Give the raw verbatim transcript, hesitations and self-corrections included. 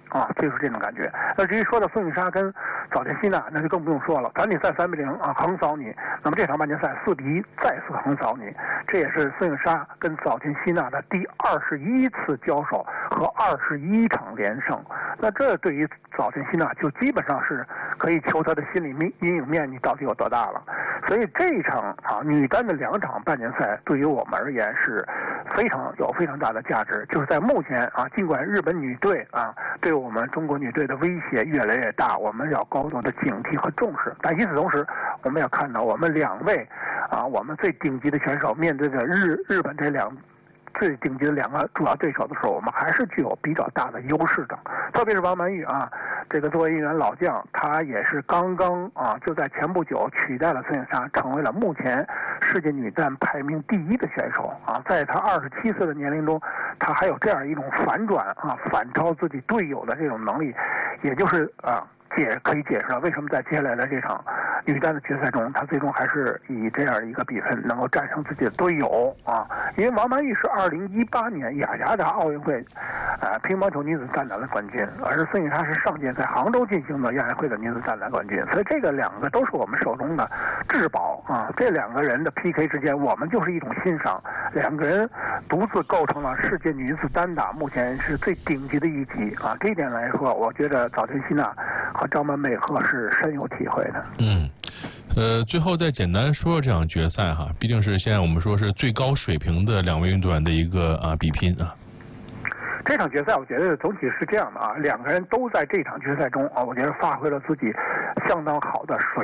啊，就是这种感觉。那至于说到孙颖莎跟早田希娜，那就更不用说了，团体赛三比零啊横扫你，那么这场半决赛四比一再次横扫你，这也是孙颖莎跟早田希娜的第二十一次交手和二十一场连胜。那这对于早田希娜就基本上是可以求她的心理阴影面积到底有多大了。所以这一场啊女单的两场半决赛对于我们而言是非常有非常大的价值，就是在目前啊，尽管日本女队啊对我们中国女队的威胁越来越大，我们要高度的警惕和重视。但与此同时，我们要看到我们两位啊，我们最顶级的选手面对着日日本这两最顶级的两个主要对手的时候，我们还是具有比较大的优势的。特别是王曼玉啊，这个作为一员老将，他也是刚刚啊就在前不久取代了孙颖莎，成为了目前世界女单排名第一的选手啊。在他二十七岁的年龄中，他还有这样一种反转啊，反超自己队友的这种能力，也就是啊。解可以解释了为什么在接下来的这场女单的决赛中，她最终还是以这样一个比分能够战胜自己的队友啊！因为王曼玉是二零一八年雅加达奥运会，呃，乒乓球女子单打的冠军，而孙颖莎是上届在杭州进行的亚运会的女子单打冠军，所以这个两个都是我们手中的至宝啊！这两个人的 P K 之间，我们就是一种欣赏，两个人独自构成了世界女子单打目前是最顶级的一级啊！这一点来说，我觉得早田希娜和张本美和是深有体会的。 嗯，呃，最后再简单说说这场决赛哈，毕竟是现在我们说是最高水平的两位运动员的一个啊比拼啊。 这场决赛我觉得总体是这样的啊，两个人都在这场决赛中啊，我觉得发挥了自己相当好的水